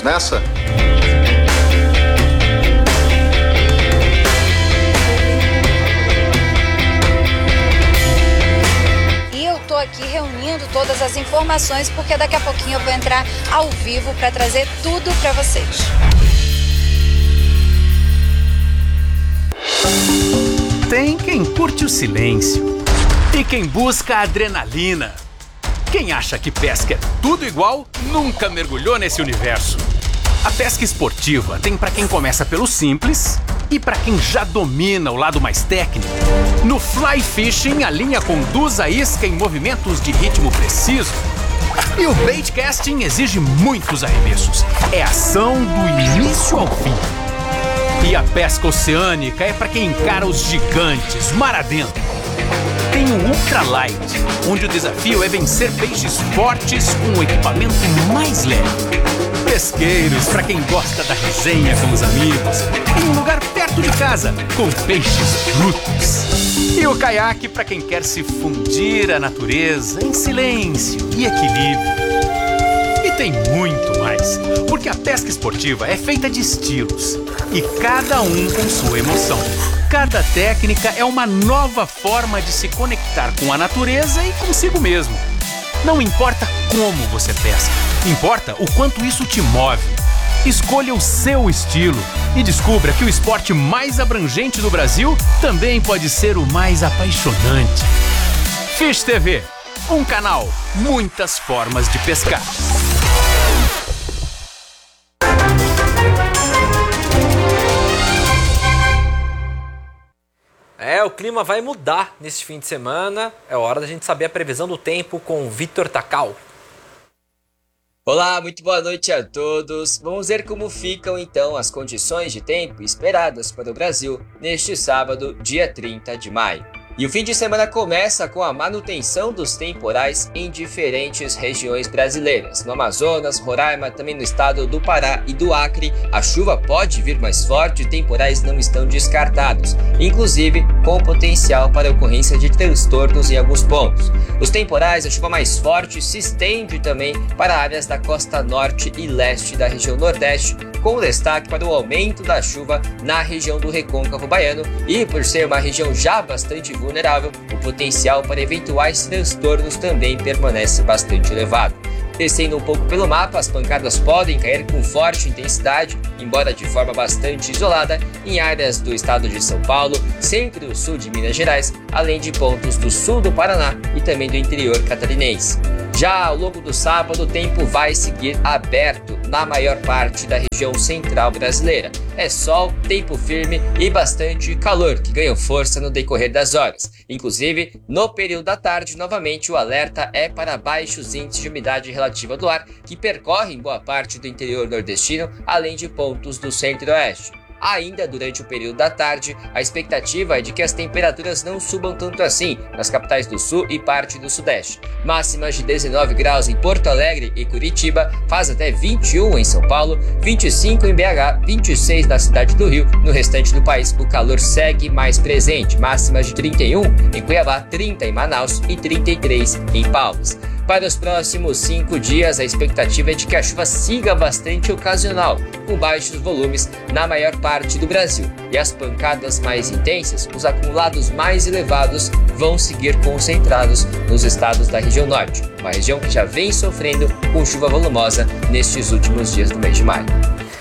Vamos nessa? Estou aqui reunindo todas as informações porque daqui a pouquinho eu vou entrar ao vivo para trazer tudo para vocês. Tem quem curte o silêncio e quem busca a adrenalina. Quem acha que pesca é tudo igual, nunca mergulhou nesse universo. A pesca esportiva tem para quem começa pelo simples e para quem já domina o lado mais técnico. No fly fishing, a linha conduz a isca em movimentos de ritmo preciso. E o bait casting exige muitos arremessos. É ação do início ao fim. E a pesca oceânica é para quem encara os gigantes, mar adentro. Tem o ultralight, onde o desafio é vencer peixes fortes com um equipamento mais leve. Pesqueiros, para quem gosta da resenha com os amigos, em um lugar perto de casa, com peixes brutos. E o caiaque para quem quer se fundir à natureza em silêncio e equilíbrio. E tem muito mais, porque a pesca esportiva é feita de estilos, e cada um com sua emoção. Cada técnica é uma nova forma de se conectar com a natureza e consigo mesmo. Não importa como você pesca, importa o quanto isso te move. Escolha o seu estilo e descubra que o esporte mais abrangente do Brasil também pode ser o mais apaixonante. Fish TV, um canal, muitas formas de pescar. O clima vai mudar neste fim de semana. É hora da gente saber a previsão do tempo com o Vitor Takal. Olá, muito boa noite a todos. Vamos ver como ficam então as condições de tempo esperadas para o Brasil neste sábado, dia 30 de maio. E o fim de semana começa com a manutenção dos temporais em diferentes regiões brasileiras. No Amazonas, Roraima, também no estado do Pará e do Acre, a chuva pode vir mais forte e temporais não estão descartados, inclusive com potencial para a ocorrência de transtornos em alguns pontos. Os temporais, a chuva mais forte se estende também para áreas da costa norte e leste da região nordeste, com destaque para o aumento da chuva na região do Recôncavo Baiano e, por ser uma região já bastante vulnerável, o potencial para eventuais transtornos também permanece bastante elevado. Descendo um pouco pelo mapa, as pancadas podem cair com forte intensidade, embora de forma bastante isolada, em áreas do estado de São Paulo, centro e sul de Minas Gerais, além de pontos do sul do Paraná e também do interior catarinense. Já ao longo do sábado, o tempo vai seguir aberto na maior parte da região central brasileira. É sol, tempo firme e bastante calor, que ganham força no decorrer das horas. Inclusive, no período da tarde, novamente, o alerta é para baixos índices de umidade relativa do ar, que percorrem boa parte do interior nordestino, além de pontos do centro-oeste. Ainda durante o período da tarde, a expectativa é de que as temperaturas não subam tanto assim nas capitais do sul e parte do sudeste. Máximas de 19 graus em Porto Alegre e Curitiba, faz até 21 em São Paulo, 25 em BH, 26 na cidade do Rio. No restante do país, o calor segue mais presente. Máximas de 31 em Cuiabá, 30 em Manaus e 33 em Palmas. Para os próximos 5 dias, a expectativa é de que a chuva siga bastante ocasional, com baixos volumes na maior parte do Brasil. E as pancadas mais intensas, os acumulados mais elevados, vão seguir concentrados nos estados da região norte, uma região que já vem sofrendo com chuva volumosa nestes últimos dias do mês de maio.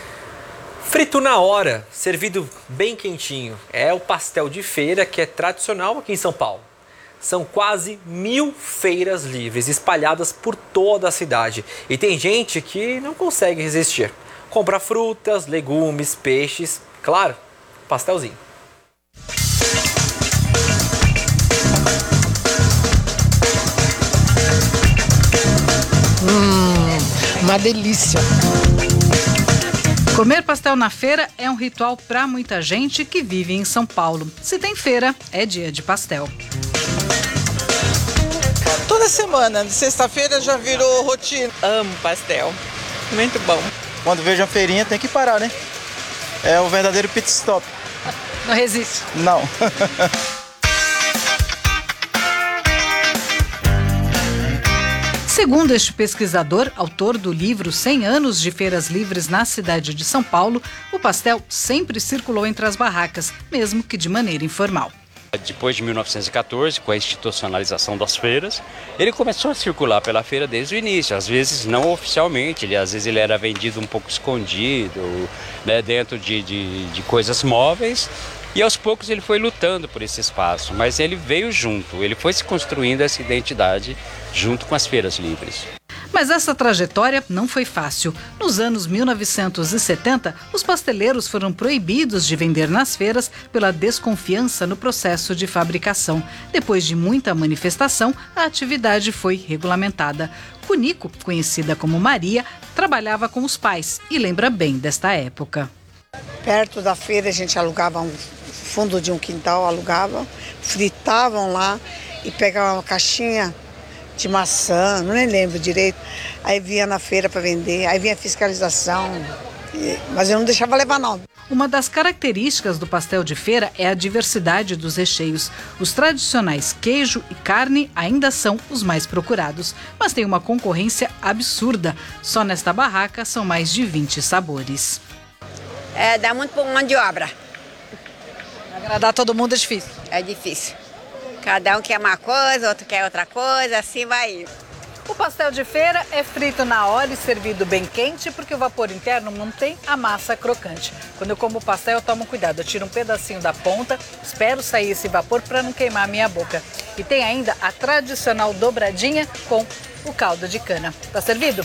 Frito na hora, servido bem quentinho. É o pastel de feira que é tradicional aqui em São Paulo. São quase 1000 feiras livres espalhadas por toda a cidade. E tem gente que não consegue resistir. Compra frutas, legumes, peixes, claro, pastelzinho. Uma delícia. Comer pastel na feira é um ritual para muita gente que vive em São Paulo. Se tem feira, é dia de pastel. Toda semana, de sexta-feira já virou rotina. Amo pastel, muito bom. Quando vejo a feirinha tem que parar, né? É o verdadeiro pit stop. Não resiste? Não. Segundo este pesquisador, autor do livro 100 anos de feiras livres na cidade de São Paulo, o pastel sempre circulou entre as barracas, mesmo que de maneira informal. Depois de 1914, com a institucionalização das feiras, ele começou a circular pela feira desde o início, às vezes não oficialmente, às vezes ele era vendido um pouco escondido, né, dentro de coisas móveis, e aos poucos ele foi lutando por esse espaço, mas ele veio junto, ele foi se construindo essa identidade junto com as feiras livres. Mas essa trajetória não foi fácil. Nos anos 1970, os pasteleiros foram proibidos de vender nas feiras pela desconfiança no processo de fabricação. Depois de muita manifestação, a atividade foi regulamentada. Cunico, conhecida como Maria, trabalhava com os pais e lembra bem desta época. Perto da feira a gente alugava um fundo de um quintal, fritavam lá e pegavam uma caixinha de maçã, não nem lembro direito. Aí vinha na feira para vender, aí vinha a fiscalização, mas eu não deixava levar não. Uma das características do pastel de feira é a diversidade dos recheios. Os tradicionais queijo e carne ainda são os mais procurados, mas tem uma concorrência absurda. Só nesta barraca são mais de 20 sabores. Dá muito por mão de obra. Agradar todo mundo é difícil. É difícil. Cada um quer uma coisa, outro quer outra coisa, assim vai. O pastel de feira é frito na hora e servido bem quente, porque o vapor interno mantém a massa crocante. Quando eu como o pastel, eu tomo cuidado. Eu tiro um pedacinho da ponta, espero sair esse vapor para não queimar a minha boca. E tem ainda a tradicional dobradinha com o caldo de cana. Tá servido?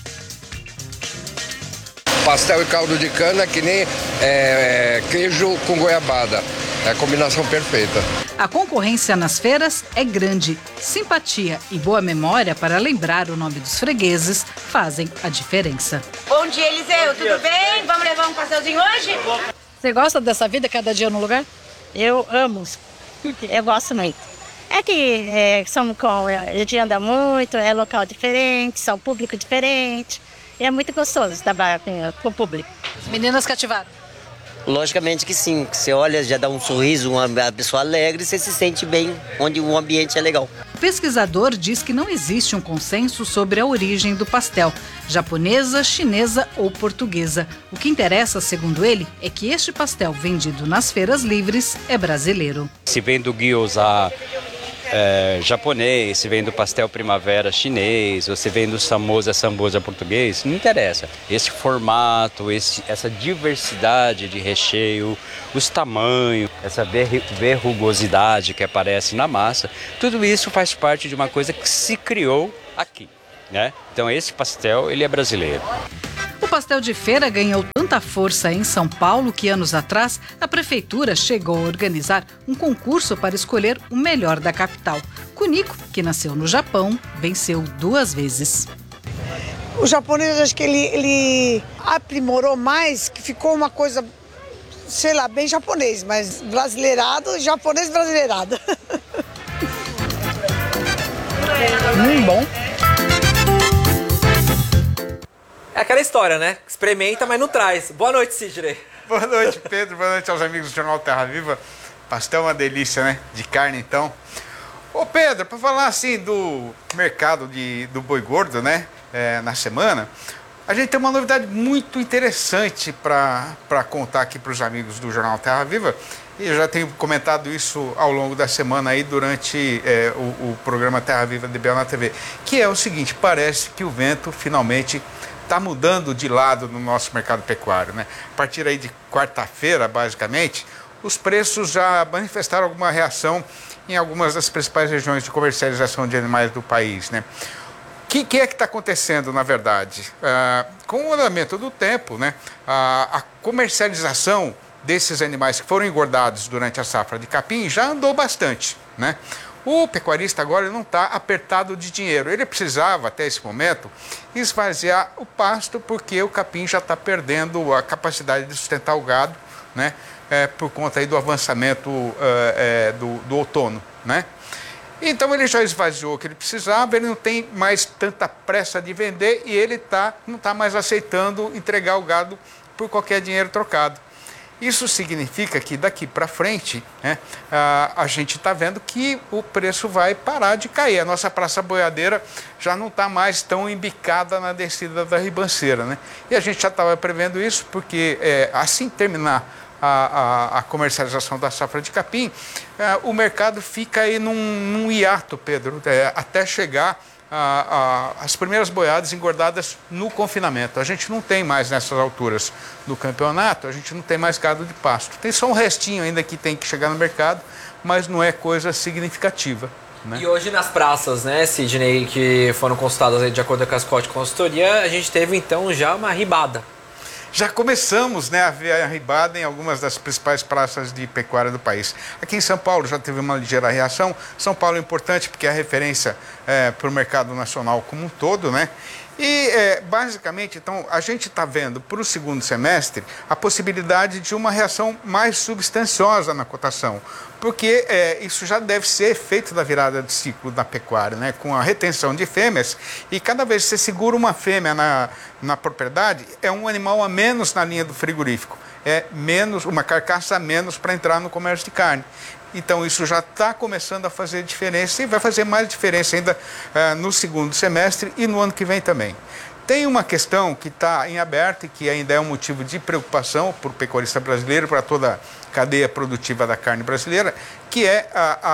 Pastel e caldo de cana que nem queijo com goiabada. É a combinação perfeita. A concorrência nas feiras é grande. Simpatia e boa memória para lembrar o nome dos fregueses fazem a diferença. Bom dia, Eliseu. Tudo bem? Vamos levar um pastelzinho hoje? Você gosta dessa vida, cada dia no lugar? Eu amo. Eu gosto muito. É que a gente anda muito, é local diferente, são público diferente. E é muito gostoso trabalhar com o público. As meninas cativaram? Logicamente que sim. Você olha, já dá um sorriso, uma pessoa alegre, você se sente bem, onde o ambiente é legal. O pesquisador diz que não existe um consenso sobre a origem do pastel, japonesa, chinesa ou portuguesa. O que interessa, segundo ele, é que este pastel vendido nas feiras livres é brasileiro. Se vem do gyoza japonês, se vem do pastel primavera chinês, ou se vem do sambosa português, não interessa. Esse formato, essa diversidade de recheio, os tamanhos, essa verrugosidade que aparece na massa, tudo isso faz parte de uma coisa que se criou aqui, né? Então esse pastel, ele é brasileiro. O pastel de feira ganhou tanta força em São Paulo que anos atrás a prefeitura chegou a organizar um concurso para escolher o melhor da capital. Cunico, que nasceu no Japão, venceu 2 vezes. O japonês, acho que ele aprimorou mais, que ficou uma coisa, sei lá, bem japonês, mas brasileirado, japonês brasileirado. Bom. É aquela história, né? Experimenta, mas não traz. Boa noite, Sidney. Boa noite, Pedro. Boa noite aos amigos do Jornal Terra Viva. Pastel é uma delícia, né? De carne, então. Ô, Pedro, para falar assim do mercado do boi gordo, né? Na semana, a gente tem uma novidade muito interessante para contar aqui para os amigos do Jornal Terra Viva. E eu já tenho comentado isso ao longo da semana aí durante o programa Terra Viva de Bel na TV. Que é o seguinte, parece que o vento finalmente está mudando de lado no nosso mercado pecuário, né? A partir aí de quarta-feira, basicamente, os preços já manifestaram alguma reação em algumas das principais regiões de comercialização de animais do país, né? O que é que está acontecendo, na verdade? Com o andamento do tempo, né, a comercialização desses animais que foram engordados durante a safra de capim já andou bastante, né? O pecuarista agora não está apertado de dinheiro. Ele precisava, até esse momento, esvaziar o pasto, porque o capim já está perdendo a capacidade de sustentar o gado, né? Por conta aí do avançamento do outono, né? Então ele já esvaziou o que ele precisava, ele não tem mais tanta pressa de vender e ele não está mais aceitando entregar o gado por qualquer dinheiro trocado. Isso significa que daqui para frente, né, a gente está vendo que o preço vai parar de cair. A nossa praça boiadeira já não está mais tão embicada na descida da ribanceira, né? E a gente já estava prevendo isso porque assim terminar a comercialização da safra de capim, o mercado fica aí num hiato, Pedro, até chegar as primeiras boiadas engordadas no confinamento. A gente não tem mais nessas alturas no campeonato, a gente não tem mais gado de pasto. Tem só um restinho ainda que tem que chegar no mercado, mas não é coisa significativa, né? E hoje nas praças, né, Sidney, que foram consultadas aí de acordo com a Scott Consultoria, a gente teve então já uma ribada. Já começamos, né, a ver a ribada em algumas das principais praças de pecuária do país. Aqui em São Paulo já teve uma ligeira reação. São Paulo é importante porque é a referência para o mercado nacional como um todo, né? E, basicamente, então, a gente está vendo para o segundo semestre a possibilidade de uma reação mais substanciosa na cotação, porque isso já deve ser efeito da virada de ciclo da pecuária, né? Com a retenção de fêmeas, e cada vez que você segura uma fêmea na propriedade, é um animal a menos na linha do frigorífico, é menos, uma carcaça a menos para entrar no comércio de carne. Então, isso já está começando a fazer diferença e vai fazer mais diferença ainda no segundo semestre e no ano que vem também. Tem uma questão que está em aberto e que ainda é um motivo de preocupação para o pecuarista brasileiro, para toda a cadeia produtiva da carne brasileira, que é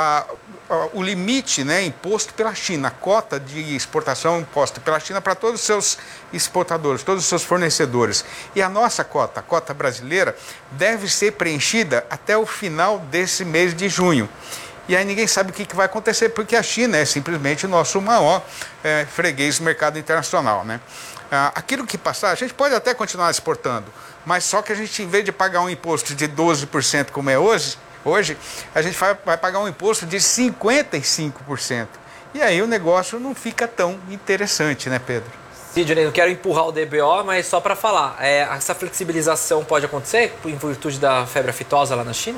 o limite, né, imposto pela China, a cota de exportação imposta pela China para todos os seus exportadores, todos os seus fornecedores. E a nossa cota, a cota brasileira, deve ser preenchida até o final desse mês de junho. E aí ninguém sabe o que vai acontecer, porque a China é simplesmente o nosso maior freguês do mercado internacional, né? Aquilo que passar, a gente pode até continuar exportando, mas só que a gente, em vez de pagar um imposto de 12% como é hoje, a gente vai pagar um imposto de 55%. E aí o negócio não fica tão interessante, né, Pedro? Sidney, não quero empurrar o DBO, mas só para falar, essa flexibilização pode acontecer em virtude da febre aftosa lá na China?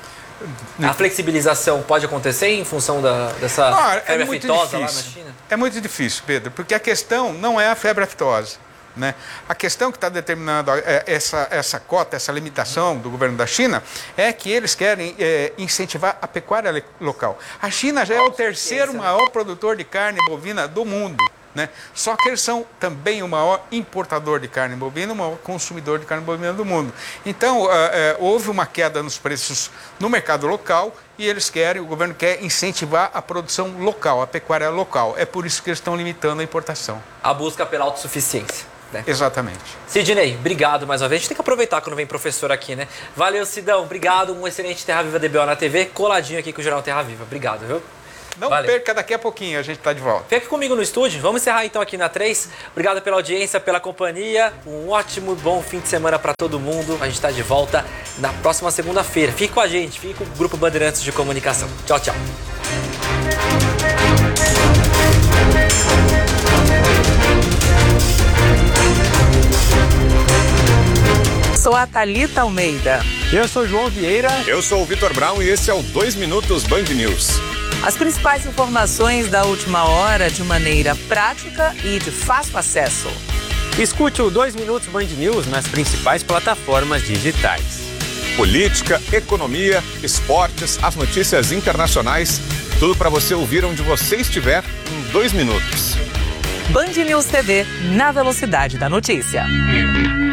A flexibilização pode acontecer em função dessa febre aftosa lá na China? É muito difícil, Pedro, porque a questão não é a febre aftosa, né? A questão que está determinando essa cota, essa limitação do governo da China, é que eles querem incentivar a pecuária local. A China já é o terceiro maior produtor de carne bovina do mundo, né? Só que eles são também o maior importador de carne bovina, o maior consumidor de carne bovina do mundo. Então, houve uma queda nos preços no mercado local e o governo quer incentivar a produção local, a pecuária local. É por isso que eles estão limitando a importação. A busca pela autossuficiência, né? Exatamente. Sidney, obrigado mais uma vez. A gente tem que aproveitar quando vem professor aqui, né? Valeu, Sidão. Obrigado. Um excelente Terra Viva DBO na TV, coladinho aqui com o Jornal Terra Viva. Obrigado, viu? Não perca, daqui a pouquinho a gente está de volta. Fique comigo no estúdio. Vamos encerrar então aqui na 3. Obrigado pela audiência, pela companhia. Um ótimo, bom fim de semana para todo mundo. A gente está de volta na próxima segunda-feira. Fique com a gente, fique com o Grupo Bandeirantes de Comunicação. Tchau, tchau. Sou a Thalita Almeida. Eu sou o João Vieira. Eu sou o Vitor Brown e esse é o 2 Minutos Band News. As principais informações da última hora de maneira prática e de fácil acesso. Escute o 2 Minutos Band News nas principais plataformas digitais. Política, economia, esportes, as notícias internacionais, tudo para você ouvir onde você estiver em 2 minutos. Band News TV, na velocidade da notícia.